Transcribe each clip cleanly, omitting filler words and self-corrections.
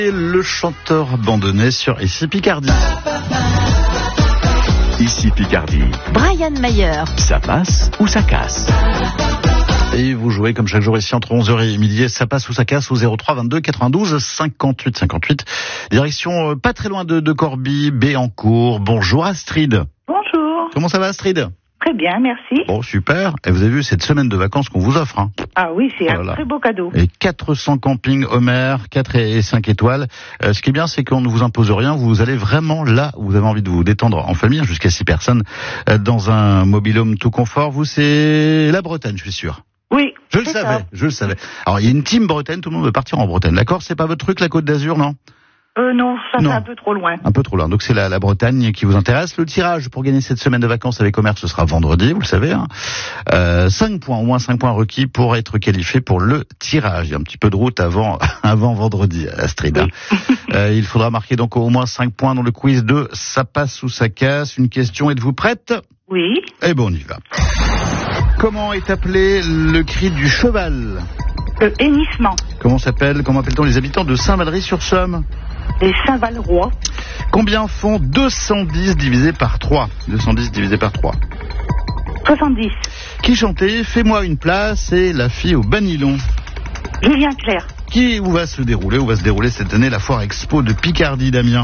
Et le chanteur abandonné sur Ici Picardie. Ici Picardie. Brian Mayer. Ça passe ou ça casse? Et vous jouez comme chaque jour ici entre 11h et midi. Ça passe ou ça casse au 03 22 92 58 58. Direction pas très loin de Corbie, Béancourt. Bonjour Astrid. Bonjour. Comment ça va Astrid? Très bien, merci. Bon, super. Et vous avez vu cette semaine de vacances qu'on vous offre, hein? Ah oui, c'est Voilà. un très beau cadeau. Et 400 campings Homer, 4 et 5 étoiles. Ce qui est bien, c'est qu'on ne vous impose rien. Vous allez vraiment là où vous avez envie de vous détendre en famille, jusqu'à 6 personnes, dans un mobil-home tout confort. Vous, c'est la Bretagne, je suis sûr. Oui. Je le savais. Alors, il y a une team Bretagne, tout le monde veut partir en Bretagne. D'accord? C'est pas votre truc, la Côte d'Azur, non? Non, ça Non. c'est un peu trop loin. Un peu trop loin. Donc c'est la Bretagne qui vous intéresse. Le tirage pour gagner cette semaine de vacances avec Homer, ce sera vendredi, vous le savez. Hein. 5 points, au moins 5 points requis pour être qualifié pour le tirage. Il y a un petit peu de route avant vendredi, Astrid. Oui. Il faudra marquer donc au moins 5 points dans le quiz de Ça passe ou ça casse. Une question, êtes-vous prête? Oui. Eh ben on y va. Comment est appelé le cri du cheval? Hennissement. Comment appelle-t-on les habitants de Saint-Valery-sur-Somme? Les Saint-Valerois. Combien font 210 divisé par 3? 210 divisé par 3. 70. Qui chantait Fais-moi une place et La fille au banilon? Julien Clerc. Où va se dérouler cette année la foire expo de Picardie, Damien?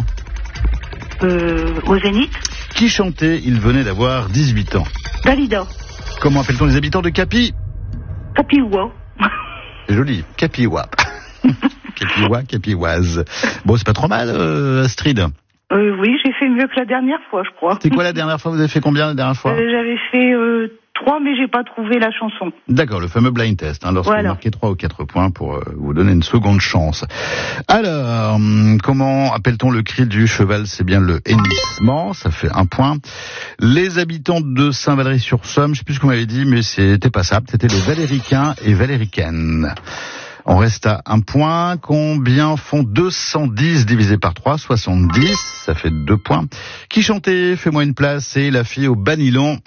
Au Zénith. Qui chantait Il venait d'avoir 18 ans? Dalida. Comment appelle-t-on les habitants de Capi? Capiwa. C'est joli, Capiwa. Capiwa, Capioise. Bon, c'est pas trop mal, Astrid. Oui, j'ai fait mieux que la dernière fois, je crois. C'est quoi la dernière fois? Vous avez fait combien la dernière fois? J'avais fait 3, mais j'ai pas trouvé la chanson. D'accord, le fameux blind test, hein, lorsque vous marquez 3 ou 4 points pour vous donner une seconde chance. Alors, comment appelle-t-on le cri du cheval? C'est bien le hennissement, ça fait 1 point. Les habitants de Saint-Valery-sur-Somme, je sais plus ce qu'on m'avait dit, mais c'était pas ça, c'était les Valéricains et Valéricaines. On reste à 1 point. Combien font 210 divisé par 3? 70, ça fait 2 points. Qui chantait Fais-moi une place et La fille au banilon?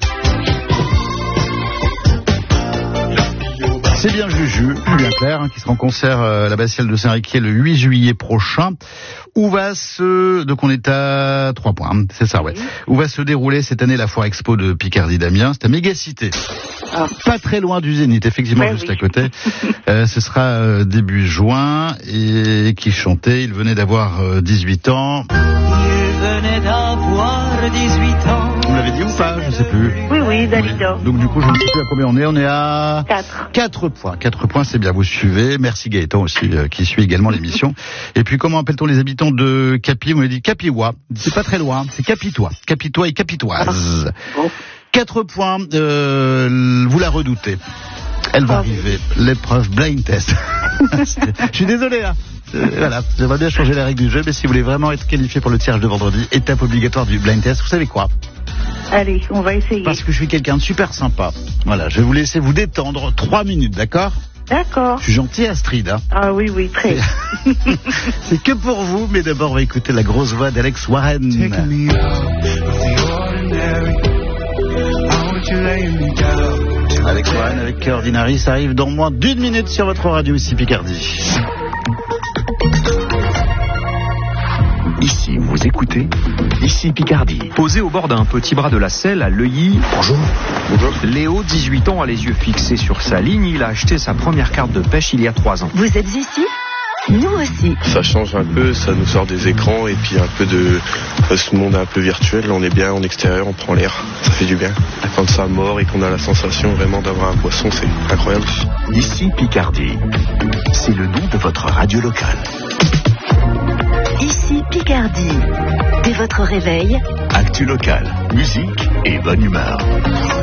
C'est bien Julien Clerc, qui sera en concert à la Bastille de Saint-Riquier le 8 juillet prochain. Donc on est à 3 points, hein, c'est ça, ouais. Où va se dérouler cette année la foire expo de Picardie, Damien? C'est à Mégacité. Ah. Pas très loin du Zénith, effectivement, Ouais, juste oui. à côté. Ce sera début juin. Et qui chantait Il venait d'avoir 18 ans. Il venait d'avoir 18 ans. Vous l'avez dit ou pas? Je sais plus. Oui, Dalida. Donc du coup, je ne sais plus à combien on est. On est à 4. 4 points. 4 points, c'est bien, vous suivez. Merci Gaëtan aussi, qui suit également l'émission. Et puis, comment appelle-t-on les habitants de Capi? Vous m'avez dit Capiwa. C'est pas très loin, c'est Capitois. Capitois et Capitoises. Bon. 4 points, vous la redoutez. Elle va arriver, l'épreuve blind test. Je suis désolé, hein. Voilà, j'aimerais bien changer la règle du jeu, mais si vous voulez vraiment être qualifié pour le tirage de vendredi, étape obligatoire du blind test, vous savez quoi? Allez, on va essayer. Parce que je suis quelqu'un de super sympa. Voilà, je vais vous laisser vous détendre 3 minutes, d'accord? D'accord. Je suis gentil, Astrid, hein. Ah oui, très. C'est que pour vous, mais d'abord on va écouter la grosse voix d'Alex Warren. Alex Warren avec Ordinary, ça arrive dans moins d'1 minute sur votre radio ici Picardie. Ici, vous écoutez Ici Picardie. Posé au bord d'un petit bras de la Selle à Leuilly. Bonjour. Léo, 18 ans, a les yeux fixés sur sa ligne. Il a acheté sa première carte de pêche il y a 3 ans. Vous êtes ici? Nous aussi. Ça change un peu, ça nous sort des écrans et puis un peu de ce monde un peu virtuel. On est bien en extérieur, on prend l'air, ça fait du bien. Quand ça mord et qu'on a la sensation vraiment d'avoir un poisson, c'est incroyable. Ici Picardie. C'est le nom de votre radio locale. Ici Picardie. Dès votre réveil, Actu locale, musique et bonne humeur.